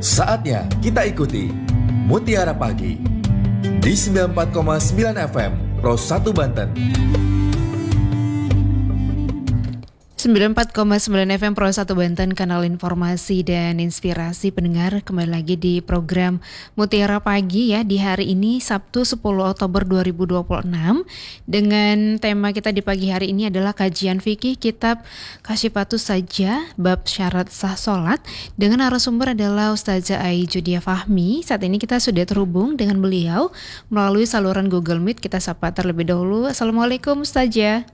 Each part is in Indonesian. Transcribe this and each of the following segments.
Saatnya kita ikuti Mutiara Pagi di 94,9 FM Pro 1 Banten. 94,9 FM Pro 1 Banten, kanal informasi dan inspirasi pendengar. Kembali lagi di program Mutiara Pagi ya, di hari ini Sabtu 10 Oktober 2026. Dengan tema kita di pagi hari ini adalah kajian fikih kitab Kasyifatus Sajah bab syarat sah salat, dengan narasumber adalah Ustazah Ai Judia Fahmi. Saat ini kita sudah terhubung dengan beliau melalui saluran Google Meet. Kita sapa terlebih dahulu. Assalamualaikum Ustazah.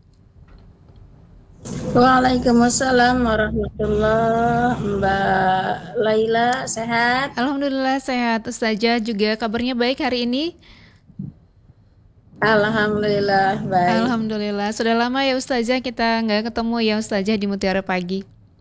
Waalaikumsalam warahmatullahi. Mbak Laila sehat? Alhamdulillah sehat. Ustazah juga kabarnya baik hari ini? Alhamdulillah baik. Alhamdulillah. Sudah lama ya Ustazah kita nggak ketemu ya Ustazah di Mutiara Pagi.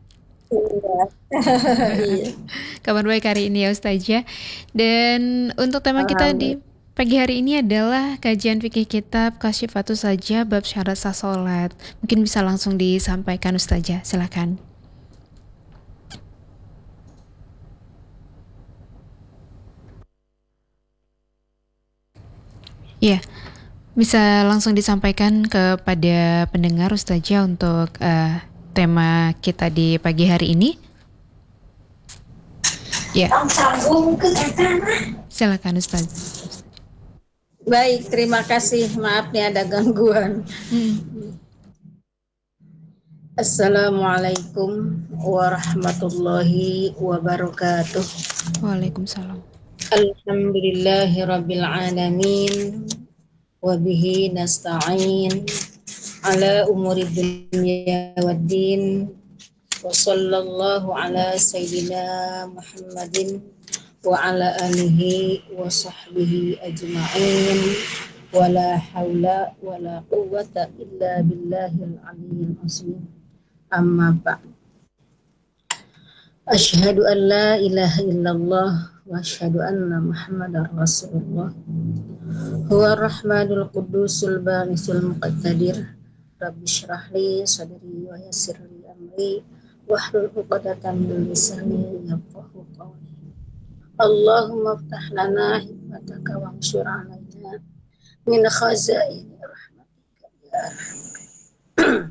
Iya. Kabar baik hari ini ya Ustazah. Dan untuk tema kita di pagi hari ini adalah kajian fikih kitab Kasyifatus Sajah bab syarat sah salat. Mungkin bisa langsung disampaikan Ustazah, silakan. Ya, bisa langsung disampaikan kepada pendengar Ustazah untuk tema kita di pagi hari ini. Ya. Silakan Ustazah. Baik, terima kasih. Maaf nih ada gangguan. Assalamualaikum warahmatullahi wabarakatuh. Waalaikumsalam. Alhamdulillahirabbil alamin wa bihi nasta'in ala umuri dunya waddin wa sallallahu ala sayyidina Muhammadin wa ala alihi wa sahbihi ajma'in wa la hawla wa la quwwata illa billahil aliyyil azim. Amma ba'd. Asyhadu an la ilaha illallah wa asyhadu anna Muhammadar Rasulullah. Huwa rahmanul qudusul banisul muqtadir. Rabbi syrah li sadri wa yassir li amri wahlul 'uqdatam min lisani yafqahu qawli. Allahumma iftah lana hikmataka wa anshur 'alaina min khazaini rahmatika ya Rahman.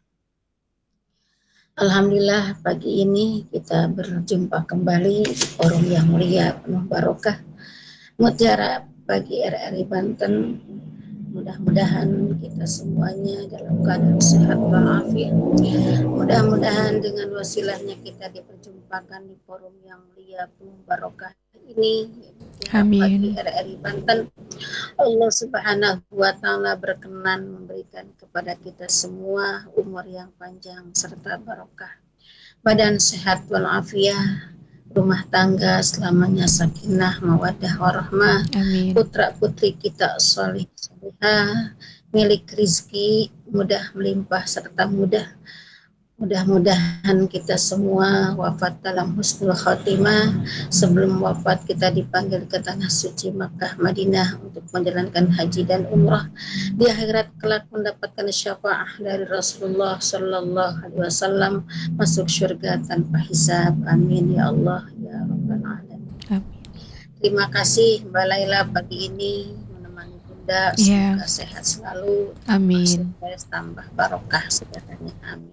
Alhamdulillah pagi ini kita berjumpa kembali di forum yang mulia penuh barokah Mutiara Pagi RRI Banten. Mudah-mudahan kita semuanya dalam keadaan sehat walafiat. Mudah-mudahan dengan wasilahnya kita diperjumpakan di forum yang mulia penuh barokah ini. Amin. Pagi RRI Banten. Allah Subhanahu wa Ta'ala berkenan memberikan kepada kita semua umur yang panjang serta barokah, badan sehat walafiat, rumah tangga selamanya sakinah mawaddah warahmah. Amin. Putra putri kita salih salihah, milik rizki mudah melimpah serta mudah-mudahan kita semua wafat dalam husnul khatimah. Sebelum wafat kita dipanggil ke tanah suci Makkah Madinah untuk menjalankan haji dan umrah. Di akhirat kelak mendapatkan syafaat dari Rasulullah sallallahu alaihi wasallam, masuk surga tanpa hisab. Amin ya Allah ya rabbal alamin. Terima kasih Mbak Laila pagi ini menemani Bunda. Semoga sehat selalu. Amin. Sukses tambah barokah sejahtera. Amin.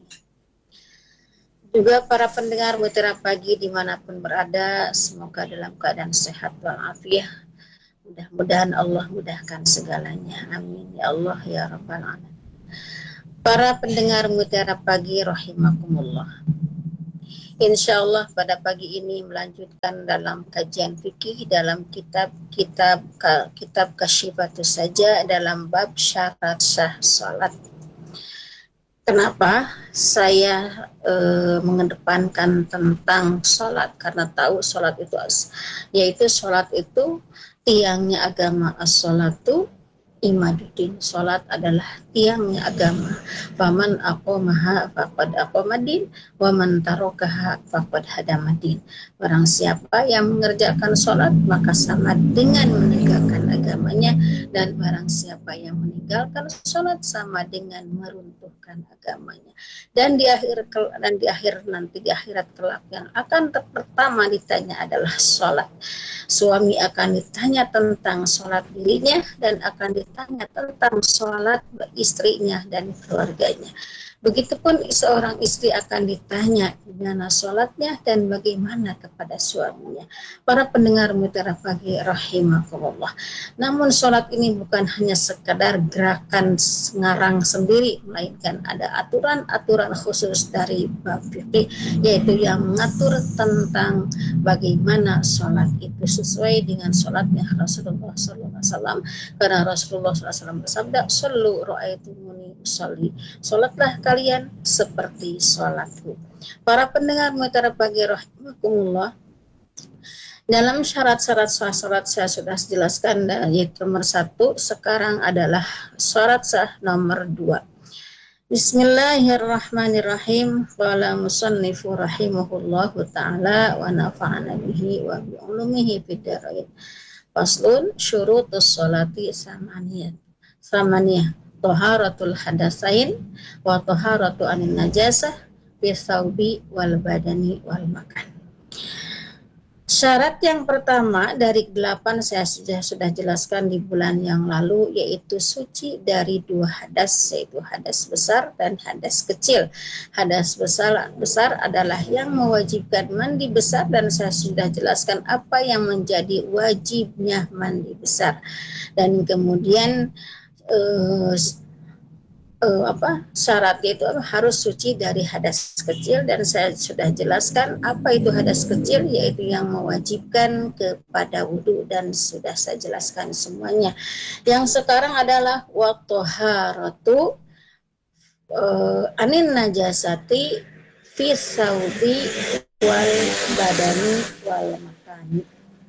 Juga para pendengar Mutiara Pagi dimanapun berada, semoga dalam keadaan sehat walafiat. Mudah-mudahan Allah mudahkan segalanya. Amin ya Allah ya rabbal alamin. Para pendengar Mutiara Pagi rahimakumullah. Insya Allah pada pagi ini melanjutkan dalam kajian fikih dalam kitab Kasyifatus Sajah dalam bab syarat sah salat. Kenapa saya mengedepankan tentang sholat? Karena tahu sholat itu yaitu sholat itu tiangnya agama. As-sholatu imaduddin. Sholat adalah tiangnya agama. Faman aqamaha faqad aqamadin wa man tarakaha faqad hadamadin. Barang siapa yang mengerjakan sholat maka sama dengan meninggalkan agamanya, dan barang siapa yang meninggalkan sholat sama dengan meruntuhkan agamanya. Dan di akhirat kelak yang akan pertama ditanya adalah sholat. Suami akan ditanya tentang sholat dirinya dan akan ditanya tentang sholat istrinya dan keluarganya. Begitupun seorang istri akan ditanya gimana sholatnya dan bagaimana kepada suaminya. Para pendengar Mutiara Pagi rahimakumullah. Namun sholat ini bukan hanya sekadar gerakan ngarang sendiri, melainkan ada aturan-aturan khusus dari bab fikih, yaitu yang mengatur tentang bagaimana sholat itu sesuai dengan sholatnya Rasulullah SAW. Karena Rasulullah SAW bersabda, "Shollu ra'aitumuni usolli." Sholatlah kalian seperti sholatku. Para pendengar Mutiara Pagi rahimakumullah, dalam syarat-syarat sholat saya sudah jelaskan, yaitu nomor 1, sekarang adalah syarat sah nomor 2. Bismillahirrahmanirrahim. Qala musannifu rahimahullahu ta'ala wa nafa'ana bihi wa bi'ulumihi fid dharain. Faslun syurutus sholati samaniyah. Taharatul hadasain wa taharatu anin najasah bisaubi wal badani wal makan. Syarat yang pertama dari 8 saya sudah jelaskan di bulan yang lalu, yaitu suci dari 2 hadas, yaitu hadas besar dan hadas kecil. Hadas besar adalah yang mewajibkan mandi besar, dan saya sudah jelaskan apa yang menjadi wajibnya mandi besar. Dan kemudian syaratnya itu harus suci dari hadas kecil, dan saya sudah jelaskan apa itu hadas kecil, yaitu yang mewajibkan kepada wudu, dan sudah saya jelaskan semuanya. Yang sekarang adalah wa taharatu anin najasati fi saubi wal badani wal makani,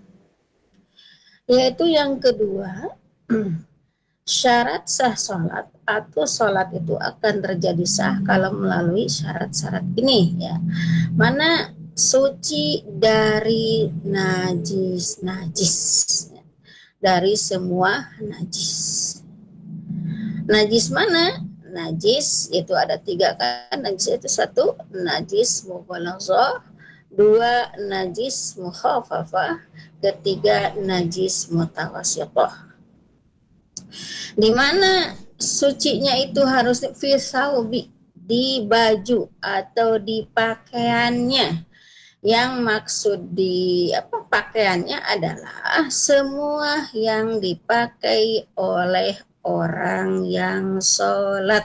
yaitu yang kedua, syarat sah sholat atau sholat itu akan terjadi sah kalau melalui syarat-syarat ini, ya. Mana suci dari najis, ya. Dari semua najis. Najis mana? Najis itu ada 3 kan. Najis itu 1 najis mughalazah, 2 najis mukhafafah, 3 najis mutawassithah. Di mana sucinya itu harus fi saubi, di baju atau di pakaiannya. Yang maksud di pakaiannya adalah semua yang dipakai oleh orang yang sholat.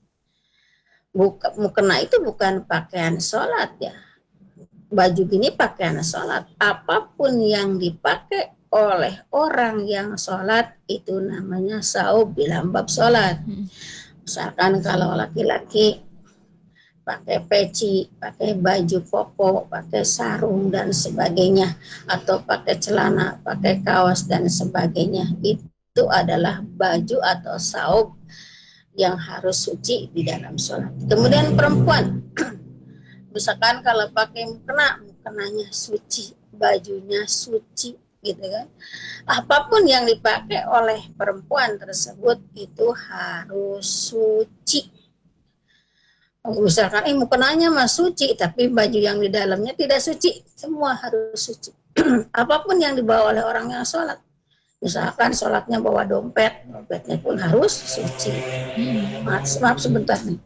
Mukena itu bukan pakaian sholat, ya. Baju gini pakaian sholat. Apapun yang dipakai oleh orang yang sholat itu namanya saub dalam bab sholat. Misalkan kalau laki-laki pakai peci, pakai baju koko, pakai sarung dan sebagainya, atau pakai celana, pakai kaos dan sebagainya, itu adalah baju atau saub yang harus suci di dalam sholat. Kemudian perempuan, misalkan kalau pakai mukenanya suci, bajunya suci, gitu kan. Apapun yang dipakai oleh perempuan tersebut itu harus suci. Misalkan mukenanya mah suci, tapi baju yang di dalamnya tidak suci, semua harus suci. Apapun yang dibawa oleh orang yang sholat, misalkan sholatnya bawa dompetnya pun harus suci. Maaf sebentar nih.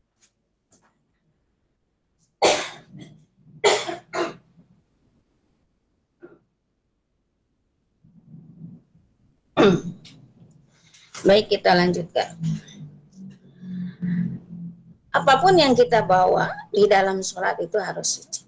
Baik, kita lanjutkan. Apapun yang kita bawa di dalam sholat itu harus suci.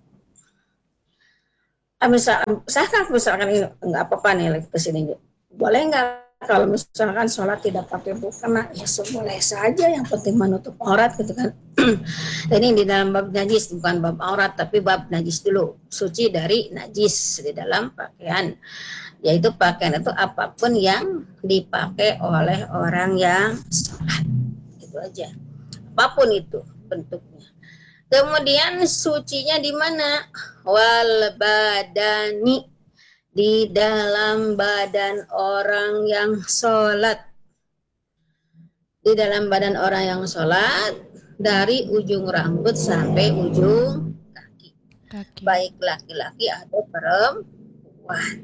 Misalkan ini nggak apa-apa nih lagi kesini, boleh nggak kalau misalkan sholat tidak pakai mukena? Ya boleh saja, yang penting menutup aurat, gitu kan. Ini di dalam bab najis, bukan bab aurat, tapi bab najis dulu. Suci dari najis di dalam pakaian. Yaitu pakaian itu apapun yang dipakai oleh orang yang sholat, itu aja. Apapun itu bentuknya. Kemudian sucinya di mana? Wal badani, di dalam badan orang yang sholat. Di dalam badan orang yang sholat, dari ujung rambut sampai ujung kaki. Baik laki-laki atau perempuan.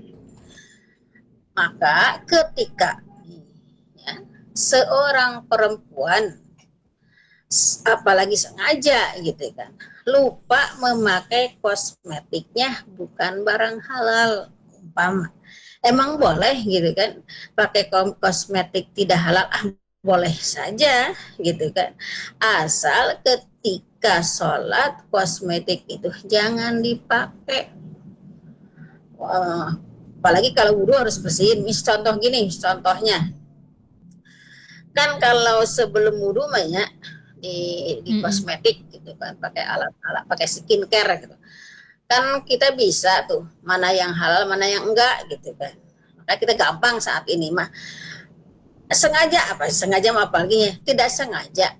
Maka ketika ya, seorang perempuan, apalagi sengaja gitu kan, lupa memakai kosmetiknya bukan barang halal, umpama emang boleh gitu kan pakai kosmetik tidak halal, boleh saja gitu kan, asal ketika sholat kosmetik itu jangan dipakai. Apalagi kalau wudhu harus bersihin. Contohnya kan kalau sebelum wudhu banyak di kosmetik gitu kan, pakai alat-alat, pakai skincare gitu kan, kita bisa tuh mana yang halal mana yang enggak gitu kan. Maka kita gampang saat ini mah sengaja apalagi tidak sengaja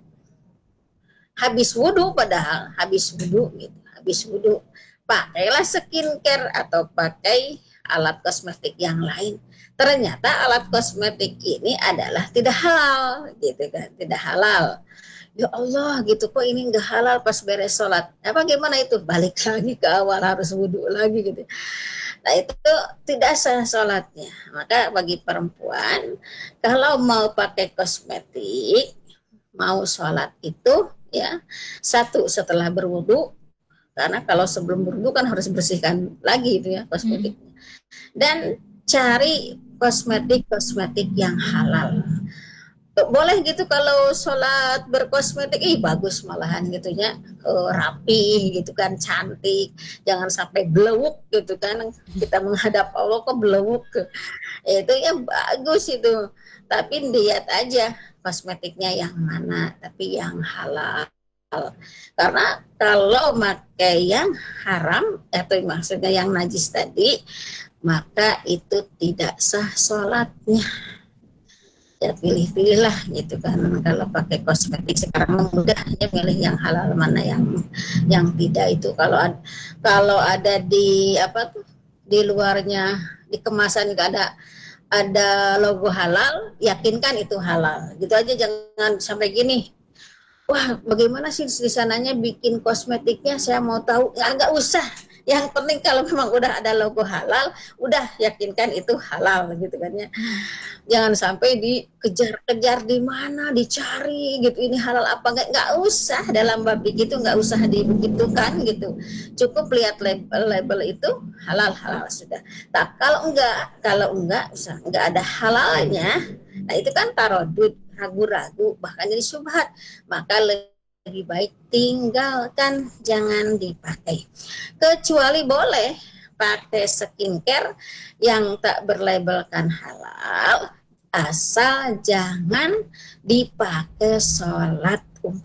habis wudhu, padahal habis wudhu pakailah skincare atau pakai alat kosmetik yang lain, ternyata alat kosmetik ini adalah tidak halal gitu kan, tidak halal. Ya Allah gitu, kok ini enggak halal pas beres sholat, bagaimana itu, balik lagi ke awal harus wudhu lagi gitu. Nah itu tidak sah sholatnya. Maka bagi perempuan kalau mau pakai kosmetik, mau sholat itu ya, satu setelah berwudu, karena kalau sebelum berwudu kan harus bersihkan lagi itu ya kosmetiknya, dan cari kosmetik yang halal. Boleh gitu kalau sholat berkosmetik, bagus malahan gitu ya, rapi gitu kan, cantik, jangan sampai belewuk gitu kan, kita menghadap Allah kok belewuk, itu ya bagus itu, tapi lihat aja kosmetiknya yang mana, tapi yang halal. Karena kalau pakai yang haram atau maksudnya yang najis tadi, maka itu tidak sah sholatnya. Ya pilih-pilihlah gitu kan, kalau pakai kosmetik sekarang mudah ya, pilih yang halal mana yang tidak. Itu kalau ada di di luarnya, di kemasan juga ada logo halal, yakinkan itu halal gitu aja, jangan sampai gini, wah bagaimana sih di sananya bikin kosmetiknya, saya mau tahu. Nggak usah, yang penting kalau memang udah ada logo halal, udah yakinkan itu halal gitu kan ya. Jangan sampai dikejar-kejar di mana, dicari gitu, ini halal apa nggak usah, dalam bab gitu nggak usah dibegitukan gitu. Cukup lihat label itu halal sudah. Tak kalau enggak usah, enggak ada halalnya, nah itu kan tarodud, ragu-ragu, bahkan jadi syubhat, maka lebih baik tinggalkan, jangan dipakai. Kecuali boleh pakai skincare yang tak berlabelkan halal, asal jangan dipakai sholat.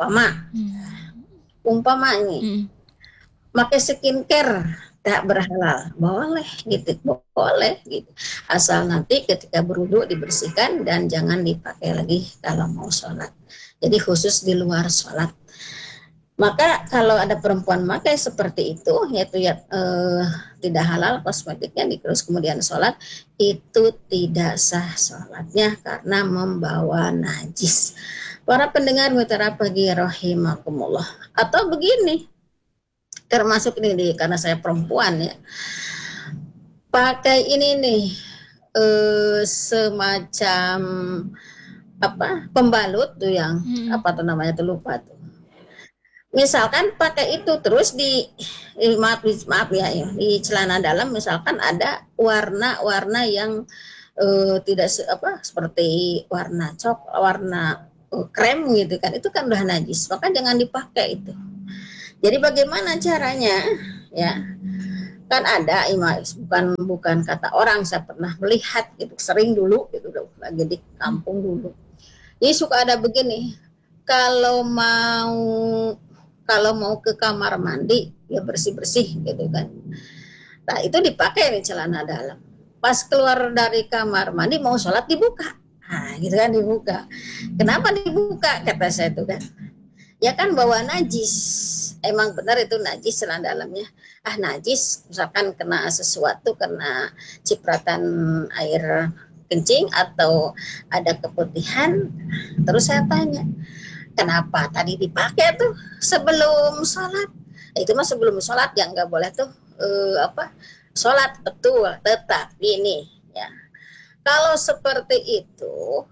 Umpama ini pakai skincare tak berhalal, boleh gitu, asal nanti ketika berwudu dibersihkan dan jangan dipakai lagi kalau mau sholat. Jadi khusus di luar sholat. Maka kalau ada perempuan pakai seperti itu, yaitu tidak halal kosmetiknya, terus kemudian sholat, itu tidak sah sholatnya karena membawa najis. Para pendengar Mutiara Pagi rahimakumullah. Atau begini, termasuk ini karena saya perempuan ya, pakai ini nih semacam pembalut tuh yang namanya tuh lupa tuh. Misalkan pakai itu terus maaf ya, di celana dalam misalkan ada warna-warna yang tidak seperti warna warna krem gitu kan, itu kan udah najis, maka jangan dipakai itu. Jadi bagaimana caranya ya? Kan ada bukan kata orang, saya pernah melihat gitu, sering dulu gitu, lagi di kampung dulu. Jadi suka ada begini, kalau mau ke kamar mandi ya bersih-bersih gitu kan. Nah itu dipakai nih celana dalam. Pas keluar dari kamar mandi mau sholat dibuka. Nah gitu kan dibuka. Kenapa dibuka kata saya itu kan? Ya kan bawa najis. Emang benar itu najis celana dalamnya. Najis misalkan kena sesuatu, kena cipratan air kencing atau ada keputihan. Terus saya tanya, kenapa tadi dipakai tuh sebelum sholat? Itu mah sebelum sholat yang nggak boleh tuh sholat, betul. Tetapi nih ya, kalau seperti itu,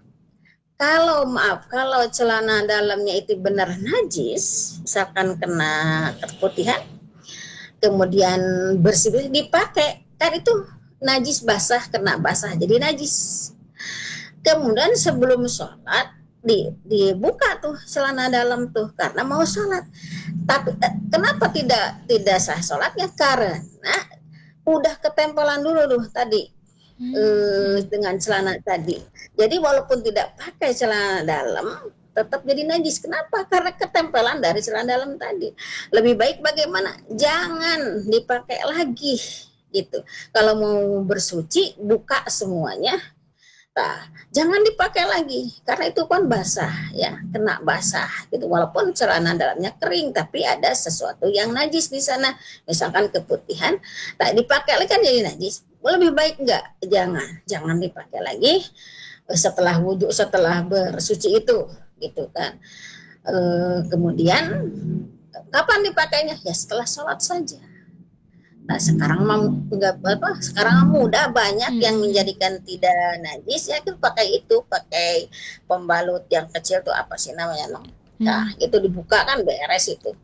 kalau celana dalamnya itu benar najis, misalkan kena keputihan, kemudian bersih dipakai, kan itu najis basah, kena basah jadi najis. Kemudian sebelum sholat dibuka tuh celana dalam tuh karena mau sholat. Tapi kenapa tidak sah sholatnya? Karena udah ketempelan dulu tuh tadi dengan celana tadi. Jadi walaupun tidak pakai celana dalam tetap jadi najis. Kenapa? Karena ketempelan dari celana dalam tadi. Lebih baik bagaimana? Jangan dipakai lagi gitu. Kalau mau bersuci buka semuanya. Nah, jangan dipakai lagi karena itu kan basah ya, kena basah gitu. Walaupun celana dalamnya kering tapi ada sesuatu yang najis di sana, misalkan keputihan, tak dipakai lagi kan jadi najis. Lebih baik enggak, jangan dipakai lagi setelah wudhu, setelah bersuci itu gitu kan. Kemudian kapan dipakainya? Ya setelah sholat saja. Nah sekarang sekarang mudah banyak yang menjadikan tidak najis ya, itu pakai pembalut yang kecil tuh apa sih namanya no? Nah itu dibuka kan beres itu,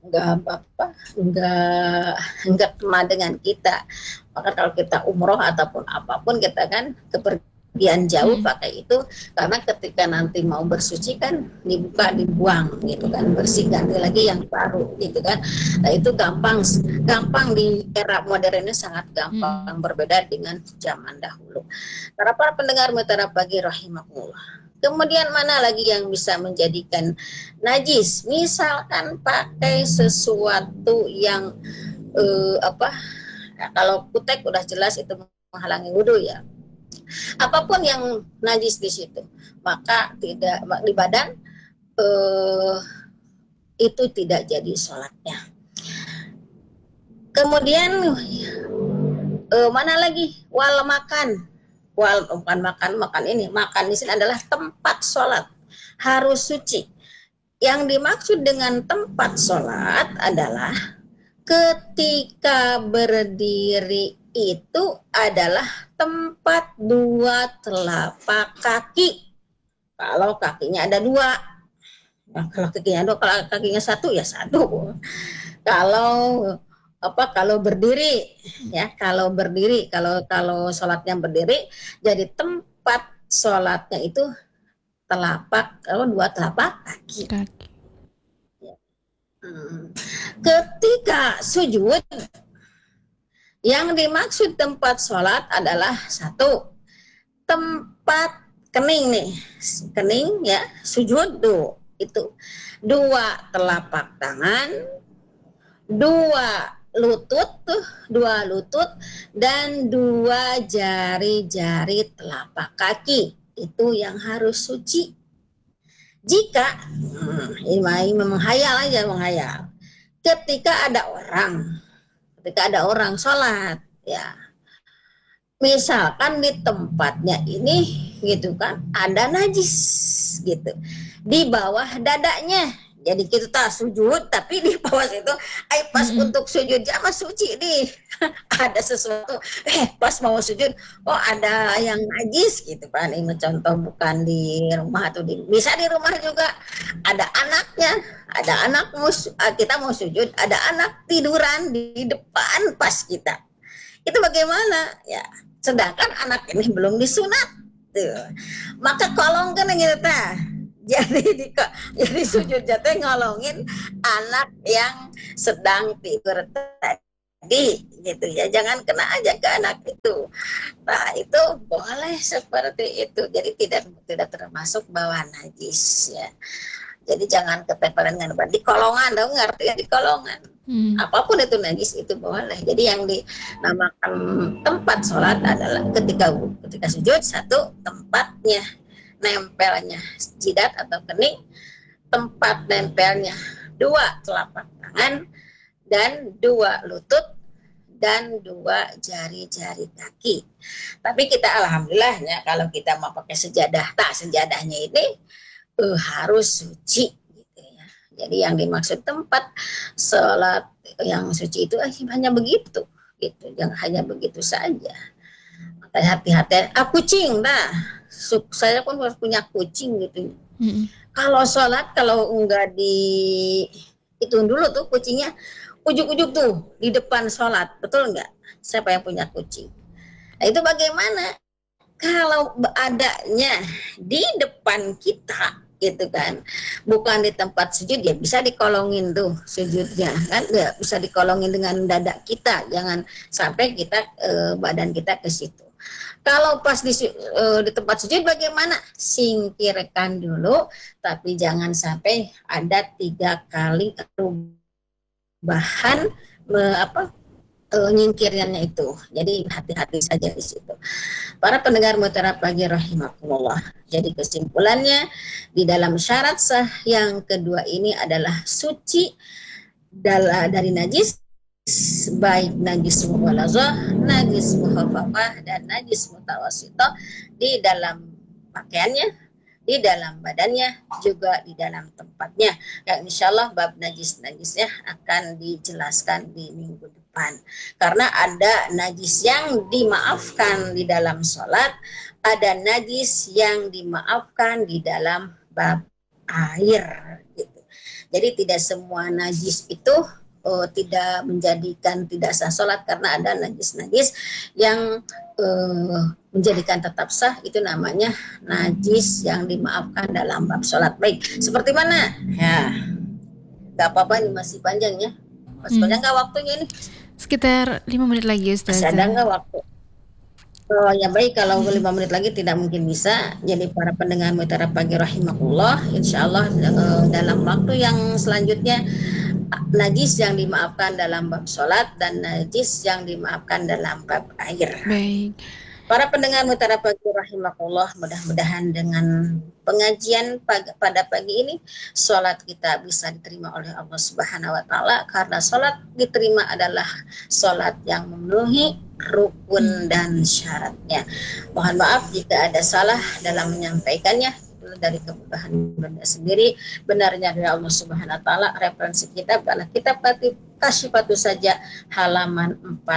enggak kena dengan kita. Maka kalau kita umroh ataupun apapun kita kan kepergian jauh pakai itu, karena ketika nanti mau bersuci kan dibuka dibuang gitu kan, bersih ganti lagi yang baru gitu kan. Nah itu gampang di era modern ini, sangat gampang, berbeda dengan zaman dahulu. Para pendengar Mutiara Pagi rahimakumullah. Kemudian mana lagi yang bisa menjadikan najis? Misalkan pakai sesuatu yang kalau kutek udah jelas itu menghalangi wudhu ya. Apapun yang najis di situ, maka tidak di badan itu tidak jadi sholatnya. Kemudian mana lagi? Makan di sini adalah tempat sholat, harus suci. Yang dimaksud dengan tempat sholat adalah ketika berdiri itu adalah tempat dua telapak kaki. Kalau kakinya ada dua, kalau kakinya satu ya satu. Kalau berdiri ya, kalau sholatnya berdiri, jadi tempat sholatnya itu dua telapak kaki. Ketika sujud, yang dimaksud tempat sholat adalah satu, tempat kening ya, sujud tuh itu dua telapak tangan, dua lutut dan dua jari-jari telapak kaki, itu yang harus suci. Jika ini menghayal, ketika ada orang sholat ya, misalkan di tempatnya ini gitu kan ada najis gitu di bawah dadanya. Jadi kita sujud tapi di bawah situ pas untuk sujud jamaah suci nih ada sesuatu pas mau sujud ada yang najis gitu kan. Ini contoh bukan di rumah atau bisa di rumah juga, ada anak kita mau sujud, ada anak tiduran di depan pas kita, itu bagaimana ya, sedangkan anak ini belum disunat tuh, maka kolongkan yang kita. Jadi sujud jatuh ngolongin anak yang sedang tidur tadi gitu ya, jangan kena aja ke anak itu. Nah itu boleh seperti itu, jadi tidak termasuk bawah najis ya. Jadi jangan ketempelan dengan di kolongan, dong ngerti ya, di kolongan. Apapun itu najis itu boleh. Jadi yang dinamakan tempat sholat adalah ketika sujud, satu tempatnya nempelnya jidat atau kening, tempat nempelnya 2 telapak tangan dan 2 lutut dan 2 jari-jari kaki. Tapi kita alhamdulillahnya kalau kita mau pakai sejadah, sejadahnya ini harus suci gitu ya. Jadi yang dimaksud tempat sholat yang suci itu hanya begitu gitu, jangan hanya begitu saja. Hati-hati. Kucing, saya pun harus punya kucing gitu. Kalau sholat, kalau enggak itu dulu tuh kucingnya ujuk-ujuk tuh di depan sholat, betul enggak? Siapa yang punya kucing? Nah, itu bagaimana? Kalau adanya di depan kita gitu kan, bukan di tempat sujud, ya bisa dikolongin tuh sujudnya kan, ya bisa dikolongin dengan dada kita, jangan sampai kita badan kita ke situ. Kalau pas di tempat sujud bagaimana? Singkirkan dulu, tapi jangan sampai ada 3 kali perubahan nyingkirnya itu. Jadi hati-hati saja di situ. Para pendengar Mutiara Pagi rahimakumullah. Jadi kesimpulannya, di dalam syarat sah yang kedua ini adalah suci dari najis, baik najis mughallazah, najis mukhafafah, dan najis mutawassithah di dalam pakaiannya, di dalam badannya, juga di dalam tempatnya. Yang insyaallah bab najis-najisnya akan dijelaskan di minggu depan. Karena ada najis yang dimaafkan di dalam sholat, ada najis yang dimaafkan di dalam bab air. Gitu. Jadi tidak semua najis itu tidak menjadikan tidak sah sholat, karena ada najis-najis yang menjadikan tetap sah, itu namanya najis yang dimaafkan dalam bab sholat. Baik, seperti mana? Ya, nggak apa-apa, ini masih panjang ya. Masih panjang nggak waktunya ini? Sekitar 5 menit lagi, Ustaz. Masih ada nggak waktu? Oh ya baik, kalau 5 menit lagi tidak mungkin bisa. Jadi para pendengar Mutiara Pagi rahimakumullah, insya Allah dalam waktu yang selanjutnya, najis yang dimaafkan dalam bab sholat dan najis yang dimaafkan dalam bab air. Baik. Para pendengar Mutiara Pagi rahimakumullah, mudah-mudahan dengan pengajian pada pagi ini, sholat kita bisa diterima oleh Allah Subhanahu wa Ta'ala, karena sholat diterima adalah sholat yang memenuhi rukun dan syaratnya. Mohon maaf jika ada salah dalam menyampaikannya, dari kebutuhan benda sendiri, benarnya dari Allah Subhanahu wa Ta'ala. Referensi kita adalah kitab Kasyifatus Saja halaman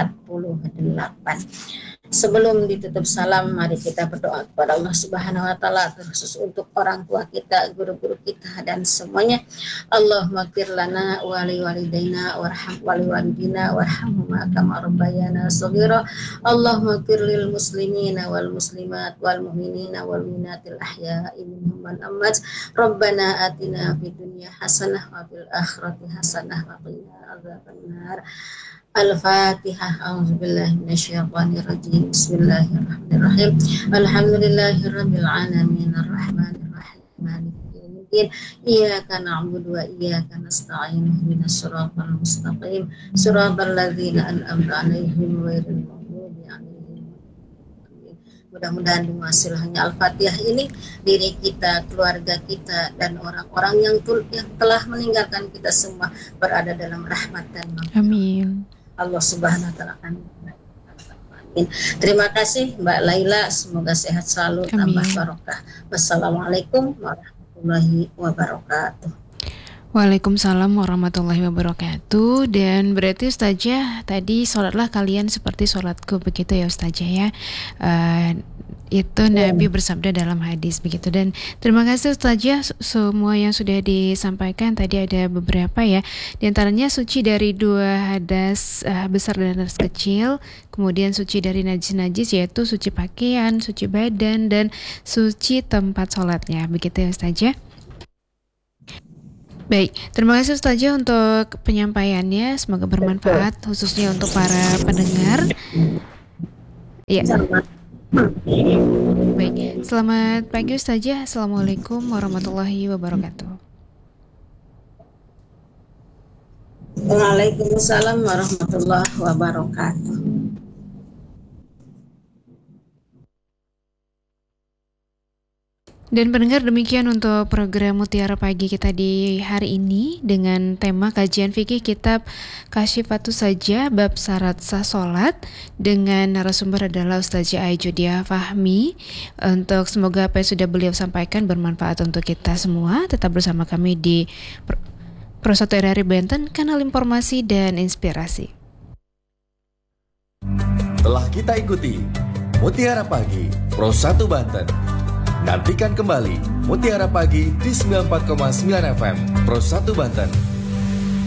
48. Sebelum ditutup salam, mari kita berdoa kepada Allah Subhanahu wa Ta'ala, khusus untuk orang tua kita, guru-guru kita, dan semuanya. Allahumma ighfir lana wa li walidaina warham wali walidina warhamhuma kama rabbayana shaghira. Allahumma ighfir lil muslimina wal muslimat wal mu'minina wal mu'minatil ahya'i minhum wal amwat. Rabbana atina fid dunya hasanah wa fil akhirati hasanah wa qina adzabannar. Al-Fatihah. A'udzubillahi minasyaitonir rajim. Bismillahirrahmanirrahim. Alhamdulillahirabbil alamin arrahmanir rahim maliki yaumiddin. Iyyaka na'budu wa iyyaka nasta'in. Ihdinas siratal mustaqim. Siratal ladzina an'amta 'alaihim ghairil maghdubi 'alaihim. Mudah-mudahan dengan silahnya Al-Fatihah ini, diri kita, keluarga kita, dan orang-orang yang telah meninggalkan kita semua berada dalam rahmat dan maghfirah. Amin. Allah Subhanahu wa Ta'ala akan. Terima kasih Mbak Laila, semoga sehat selalu, tambah barokah. Wassalamualaikum warahmatullahi wabarakatuh. Waalaikumsalam warahmatullahi wabarakatuh. Dan berarti Ustazah, tadi sholatlah kalian seperti sholatku, begitu ya Ustazah ya. Itu Nabi bersabda dalam hadis begitu. Dan terima kasih Ustazah semua yang sudah disampaikan. Tadi ada beberapa ya, di antaranya suci dari 2 hadas besar dan hadas kecil, kemudian suci dari najis-najis, yaitu suci pakaian, suci badan, dan suci tempat sholatnya, begitu ya Ustazah. Baik, terima kasih Ustazah untuk penyampaiannya, semoga bermanfaat khususnya untuk para pendengar. Iya. Baik, selamat pagi Ustazah. Assalamualaikum warahmatullahi wabarakatuh. Waalaikumsalam warahmatullahi wabarakatuh. Dan pendengar, demikian untuk program Mutiara Pagi kita di hari ini dengan tema kajian fikih kitab Kasyifatus Saja bab syarat sah salat dengan narasumber adalah Ustazah Aijudia Fahmi. Untuk semoga apa yang sudah beliau sampaikan bermanfaat untuk kita semua. Tetap bersama kami di Pro 1 RRI Banten, kanal informasi dan inspirasi. Telah kita ikuti Mutiara Pagi Pro 1 Banten. Nantikan kembali Mutiara Pagi di 94,9 FM Pro 1 Banten.